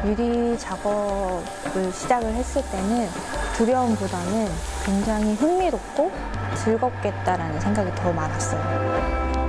유리 작업을 시작을 했을 때는 두려움보다는 굉장히 흥미롭고 즐겁겠다라는 생각이 더 많았어요.